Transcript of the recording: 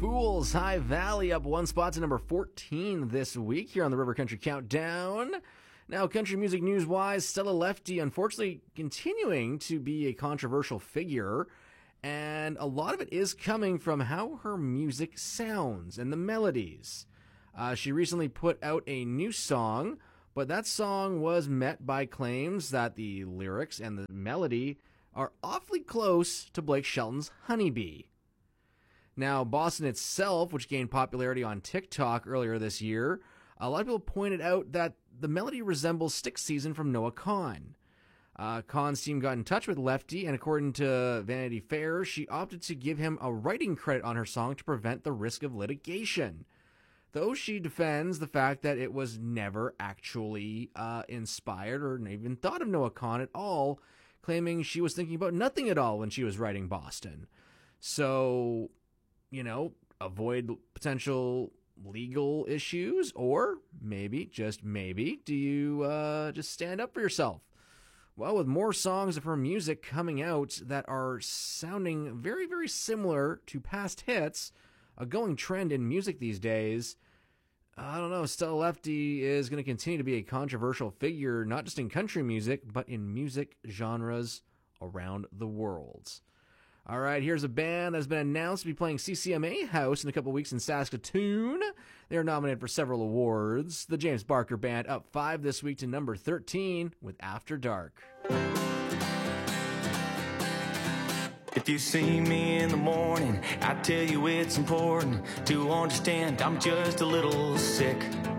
Fools, High Valley up one spot to number 14 this week here on the River Country Countdown. Now, country music news-wise, Stella Lefty unfortunately continuing to be a controversial figure, and a lot of it is coming from how her music sounds and the melodies. She recently put out a new song, but that song was met by claims that the lyrics and the melody are awfully close to Blake Shelton's Honeybee. Now, Boston itself, which gained popularity on TikTok earlier this year, a lot of people pointed out that the melody resembles Stick Season from Noah Kahan. Kahan's team got in touch with Lefty, and according to Vanity Fair, she opted to give him a writing credit on her song to prevent the risk of litigation. Though she defends the fact that it was never actually inspired or even thought of Noah Kahan at all, claiming she was thinking about nothing at all when she was writing Boston. So, avoid potential legal issues, or maybe, just maybe, do you just stand up for yourself? Well, with more songs of her music coming out that are sounding very, very similar to past hits, a going trend in music these days, I don't know, Stella Lefty is going to continue to be a controversial figure, not just in country music, but in music genres around the world. All right, here's a band that's been announced to be playing CCMA House in a couple weeks in Saskatoon. They are nominated for several awards. The James Barker Band up 5 this week to number 13 with After Dark. If you see me in the morning, I tell you it's important to understand I'm just a little sick.